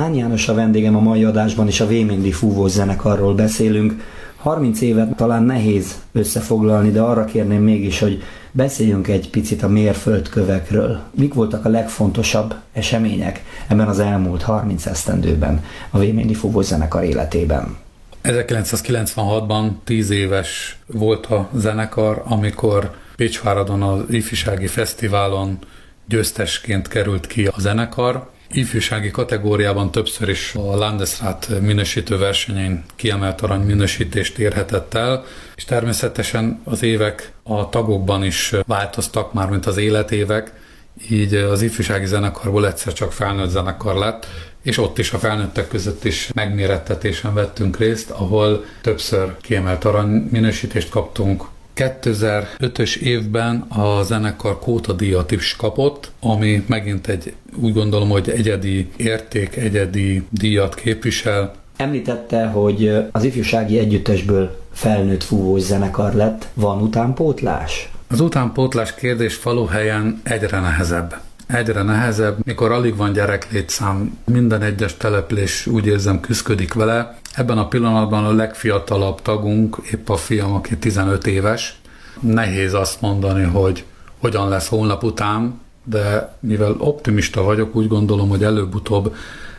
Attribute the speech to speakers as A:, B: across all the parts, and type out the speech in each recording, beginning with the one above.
A: Hán János a vendégem a mai adásban, és a Vémindi Fúvós zenekarról beszélünk. 30 évet talán nehéz összefoglalni, de arra kérném mégis, hogy beszéljünk egy picit a mérföldkövekről. Mik voltak a legfontosabb események ebben az elmúlt 30 esztendőben a Vémindi Fúvós zenekar életében?
B: 1996-ban 10 éves volt a zenekar, amikor Pécsváradon az ifjúsági fesztiválon győztesként került ki a zenekar. Ifjúsági kategóriában többször is a Landesrat minősítő versenyén kiemelt arany minősítést érhetett el, és természetesen az évek a tagokban is változtak már, mint az életévek, így az ifjúsági zenekarból egyszer csak felnőtt zenekar lett, és ott is a felnőttek között is megmérettetésen vettünk részt, ahol többször kiemelt arany minősítést kaptunk. 2005-ös évben a zenekar Kóta díjat is kapott, ami megint úgy gondolom, hogy egyedi érték, egyedi díjat képvisel.
A: Említette, hogy az ifjúsági együttesből felnőtt fúvós zenekar lett. Van utánpótlás?
B: Az utánpótlás kérdés faluhelyen egyre nehezebb. Egyre nehezebb, mikor alig van gyereklétszám, minden egyes település úgy érzem küszködik vele. Ebben a pillanatban a legfiatalabb tagunk, épp a fiam, aki 15 éves. Nehéz azt mondani, hogy hogyan lesz holnap után, de mivel optimista vagyok, úgy gondolom, hogy előbb-utóbb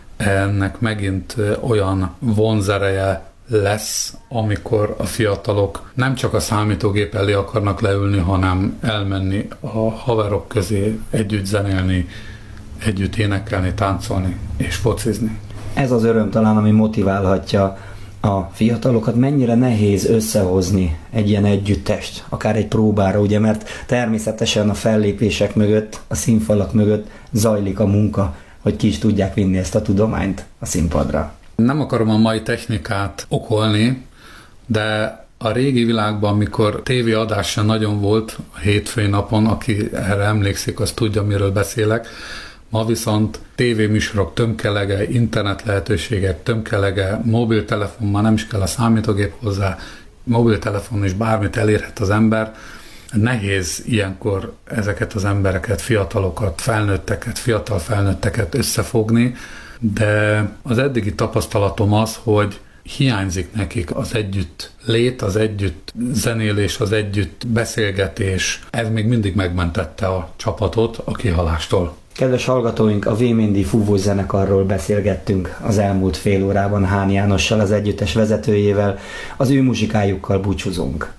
B: ennek megint olyan vonzereje lesz, amikor a fiatalok nem csak a számítógép elé akarnak leülni, hanem elmenni a haverok közé, együtt zenélni, együtt énekelni, táncolni és focizni.
A: Ez az öröm talán, ami motiválhatja a fiatalokat. Mennyire nehéz összehozni egy ilyen együttest, akár egy próbára, ugye, mert természetesen a fellépések mögött, a színfalak mögött zajlik a munka, hogy ki is tudják vinni ezt a tudományt a színpadra.
B: Nem akarom a mai technikát okolni, de a régi világban, amikor tévéadás sem nagyon volt a hétfői napon, aki erre emlékszik, az tudja, miről beszélek. Ma viszont tévéműsorok tömkelege, internet lehetőségek tömkelege, mobiltelefon, már nem is kell a számítógép hozzá, mobiltelefon is bármit elérhet az ember. Nehéz ilyenkor ezeket az embereket, fiatalokat, felnőtteket, fiatal felnőtteket összefogni, de az eddigi tapasztalatom az, hogy hiányzik nekik az együtt lét, az együtt zenélés, az együtt beszélgetés. Ez még mindig megmentette a csapatot a kihalástól.
A: Kedves hallgatóink, a Vémindi Fúvós zenekarról beszélgettünk az elmúlt fél órában Hán Jánossal, az együttes vezetőjével. Az ő muzsikájukkal búcsúzunk.